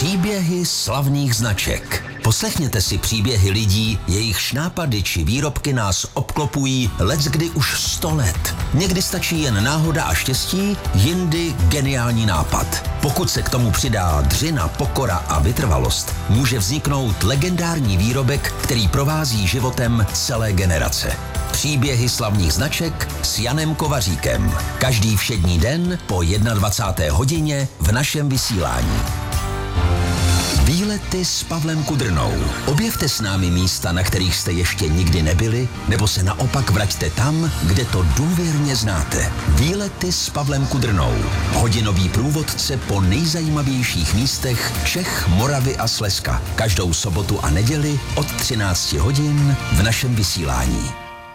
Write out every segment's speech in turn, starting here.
Příběhy slavných značek. Poslechněte si příběhy lidí, jejichž nápady či výrobky nás obklopují leckdy už 100 let. Někdy stačí jen náhoda a štěstí, jindy geniální nápad. Pokud se k tomu přidá dřina, pokora a vytrvalost, může vzniknout legendární výrobek, který provází životem celé generace. Příběhy slavných značek s Janem Kovaříkem. Každý všední den po 21. hodině v našem vysílání. Výlety s Pavlem Kudrnou. Objevte s námi místa, na kterých jste ještě nikdy nebyli, nebo se naopak vraťte tam, kde to důvěrně znáte. Výlety s Pavlem Kudrnou. Hodinový průvodce po nejzajímavějších místech Čech, Moravy a Slezska. Každou sobotu a neděli od 13 hodin v našem vysílání.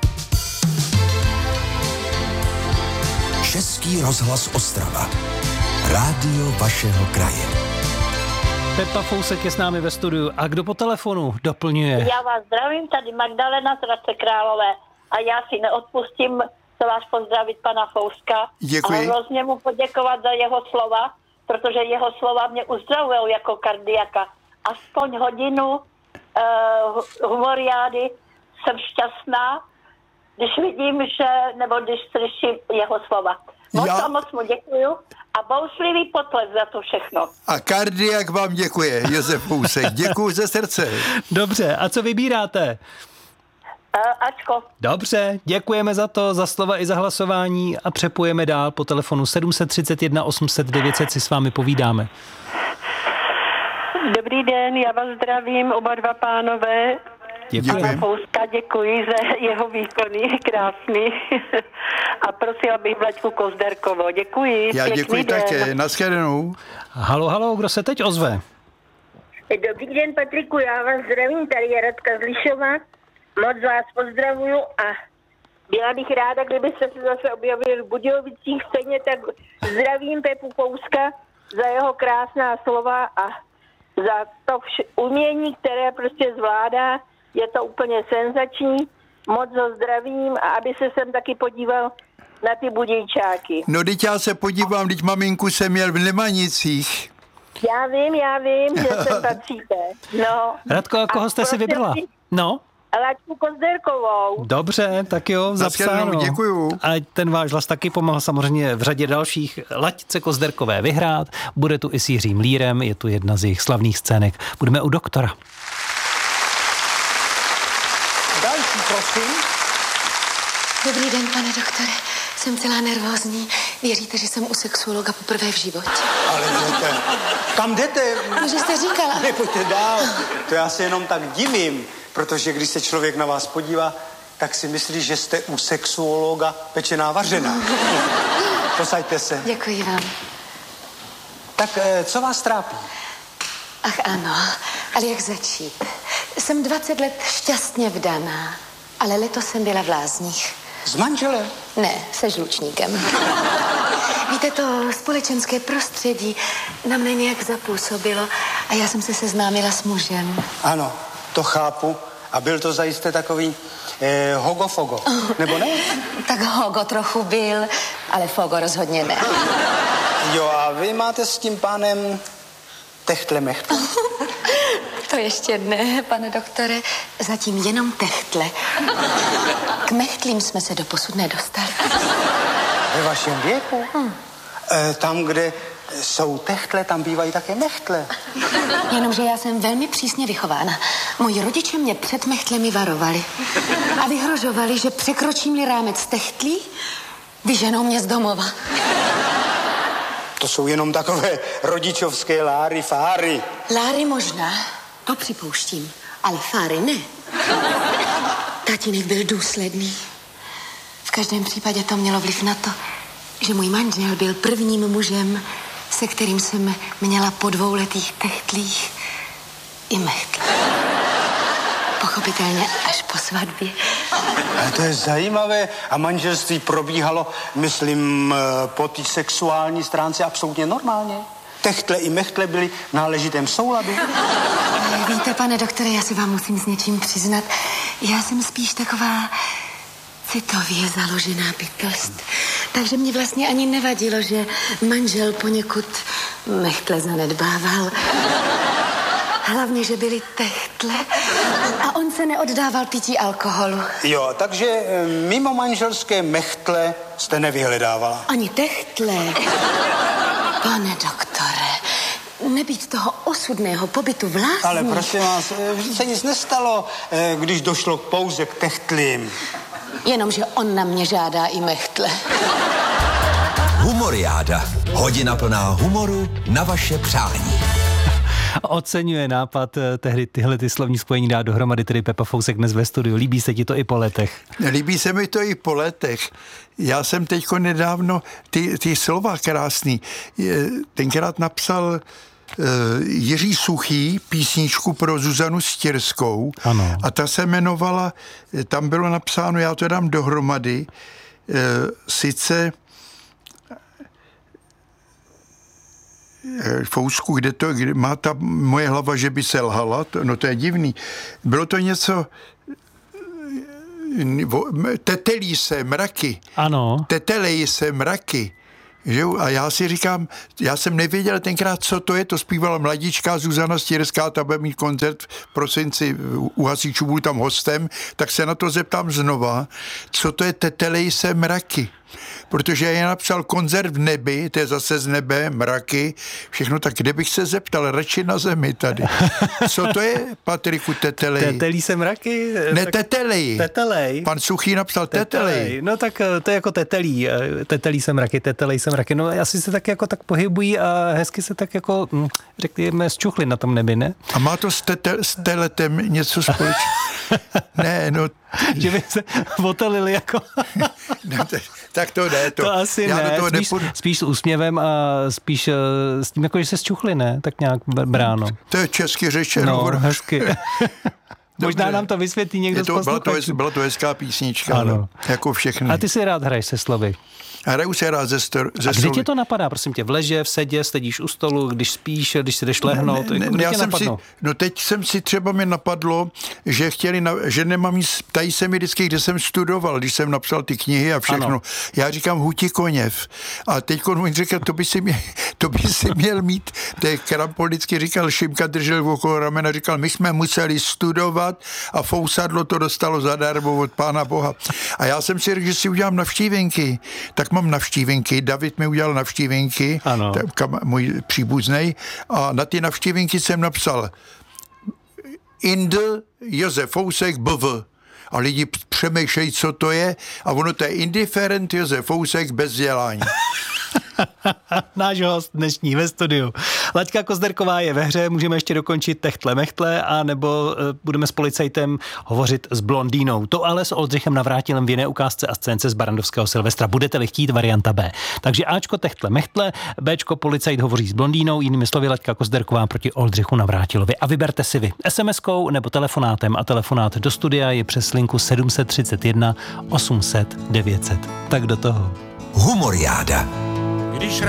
Český rozhlas Ostrava. Rádio vašeho kraje. Pepa Fousek je s námi ve studiu. A kdo po telefonu doplňuje? Já vás zdravím, tady Magdalena z Hradce Králové. A já si neodpustím se vás pozdravit pana Fouska. Děkuji. A hrozně mu poděkovat za jeho slova, protože jeho slova mě uzdravují jako kardiaka. Aspoň hodinu humoriády jsem šťastná, když vidím, nebo když slyším jeho slova. Moc mu děkuju a bouřlivý potlesk za to všechno. A kardiak vám děkuje, Josef Fousek. Děkuju ze srdce. Dobře, a co vybíráte? Ačko. Dobře, děkujeme za to, za slova i za hlasování a přepojeme dál po telefonu 731 800 900 si s vámi povídáme. Dobrý den, já vás zdravím, oba dva pánové. Děkuji. Fouska, děkuji za jeho výkony, krásný. A prosila bych Vlaďku Kozderkovou. Děkuji. Já děkuji také. Naschledanou. Halo, kdo se teď ozve? Dobrý den, Patriku, já vás zdravím, tady je Radka z Lišova. Moc vás pozdravuju a byla bych ráda, kdybyste se zase objevili v Budějovicích. Stejně tak zdravím Pepu Fouska za jeho krásná slova a za to umění, které prostě zvládá. Je to úplně senzační. Moc ho zdravím a aby se sem taky podíval na ty Budějčáky. No, teď já se podívám, teď maminku jsem měl v Nemanicích. Já vím, že sem patříte. No. Radko, a koho jste si vybrala? No? Laďku Kozderkovou. Dobře, tak jo, zapsáno. Děkuju. A ten váš hlas taky pomáhal samozřejmě v řadě dalších Laďce Kozderkové vyhrát. Bude tu i s Jiřím Lírem, je tu jedna z jejich slavných scének. Budeme u doktora. Další, prosím. Dobrý den, pane doktore. Jsem celá nervózní. Věříte, že jsem u sexuologa poprvé v životě? Ale jdete. Kam jdete? No, že jste říkala. Nepojďte dál. To já se jenom tak divím, protože když se člověk na vás podívá, tak si myslí, že jste u sexuologa pečená vařená. Posaďte se. Děkuji vám. Tak co vás trápí? Ach ano, ale jak začít? Jsem 20 let šťastně vdaná, ale letos jsem byla v lázních. S manželem? Ne, se žlučníkem. Víte, to společenské prostředí na mě nějak zapůsobilo a já jsem se seznámila s mužem. Ano, to chápu. A byl to zajisté takový hogo-fogo, nebo ne? Tak hogo trochu byl, ale fogo rozhodně ne. Jo, a vy máte s tím pánem techtle-mechtle? To ještě ne, pane doktore, zatím jenom techtle. K mechtlím jsme se doposud nedostali. Ve vašem věku? Tam, kde jsou techtle, tam bývají také mechtle. Jenomže já jsem velmi přísně vychována. Moji rodiče mě před mechtlemi varovali. A vyhrožovali, že překročím-li rámec techtlí, vyženou mě z domova. To jsou jenom takové rodičovské láry, fáry. Láry možná, to připouštím, ale fáry ne. Tatínek byl důsledný. V každém případě to mělo vliv na to, že můj manžel byl prvním mužem, se kterým jsem měla po 2letých techtlích i mechtl. Pochopitelně až po svatbě. Ale to je zajímavé. A manželství probíhalo, myslím, po té sexuální stránce absolutně normálně. Techtle i mechtle byly v náležitém souladu. Víte, pane doktore, já se vám musím s něčím přiznat. Já jsem spíš taková citově založená bytost. Takže mě vlastně ani nevadilo, že manžel poněkud Mechtle zanedbával. Hlavně, že byli techtle a on se neoddával pití alkoholu. Jo, takže mimo manželské mechtle jste nevyhledávala. Ani techtle. Pane doktore, nebýt toho osudného pobytu v lázních. Ale prosím vás, se nic nestalo, když došlo pouze k techtlím. Jenomže on na mě žádá i mechtle. Humoriáda. Hodina plná humoru na vaše přání. Oceňuje nápad tehdy tyhle slovní spojení dát dohromady, tedy Pepa Fousek dnes ve studiu. Líbí se ti to i po letech? Líbí se mi to i po letech. Já jsem teďko nedávno ty slova krásný. Tenkrát napsal Jiří Suchý písničku pro Zuzanu Stěrskou. Ano. A ta se jmenovala, tam bylo napsáno, já to dám dohromady, sice Fousku, kde má ta moje hlava, že by se lhala, to je divný. Bylo to něco, tetelí se mraky. Ano. Tetelejí se mraky. Že? A já si říkám, já jsem nevěděl tenkrát, co to je, to zpívala mladíčka Zuzana Stěrská, ta bude mít koncert v prosinci u hasičů, budu tam hostem, tak se na to zeptám znova, co to je tetelej se mraky. Protože já napsal koncert v nebi, to je zase z nebe, mraky, všechno, tak kde bych se zeptal, radši na zemi tady. Co to je, Patriku, tetelej? Tetelí se mraky? Ne, tak... tetelej. Tetelej. Pan Suchý napsal tetelej. No tak to je jako tetelí. Tetelí se mraky, tetelej se mraky. No asi se tak jako tak pohybují a hezky se tak jako, řekněme, zčuchli na tom nebi, ne? A má to s teletem něco společného? Ne, no... Že by se otelili jako... No, tak to ne. To asi já ne, spíš s úsměvem a spíš s tím, jako že se zčuchli, ne? Tak nějak bráno. To je česky řečeno. No, hezky. Možná nám to vysvětlí někdo z posluchačů. Byla to hezká písnička, ano. Jako všechny. A ty si rád hraješ se slovy? Hraju se rád ze A kdy tě to napadá, prosím tě? V leže, v sedě, sedíš u stolu, když spíš, když si jdeš lehnout? Teď jsem si třeba mi napadlo, že že nemám jíst, ptají se mi vždycky, kde jsem studoval, když jsem napsal ty knihy a všechno. Ano. Já říkám Huti Koněv. A teď on říkal, to by si měl mít. To je Krampol vždycky říkal, Šimka držel okolo ramena, říkal, my jsme museli studovat a Fousadlo to dostalo zadarmo od Pána Boha. A já jsem si řekl, že si udělám navštívenky. Tak mám navštívenky, David mi udělal navštívenky, můj příbuznej, a na ty navštívenky jsem napsal Inde Josef Fousek BV. A lidi přemýšlejí, co to je, a ono to je indiferent Josef Fousek bez vzdělání. Náš host dnešní ve studiu. Laďka Kozderková je ve hře, můžeme ještě dokončit techtle mechtle, a nebo budeme s policajtem hovořit s blondýnou. To ale s Oldřichem Navrátilem v jiné ukázce a scénce z Barrandovského Silvestra. Budete-li chtít, varianta B. Takže Ačko techtle mechtle, Bčko policajt hovoří s blondýnou, jinými slovy Laďka Kozderková proti Oldřichu Navrátilovi. A vyberte si vy SMS-kou nebo telefonátem, a telefonát do studia je přes linku 731 800 900. Tak do toho. Humoriáda.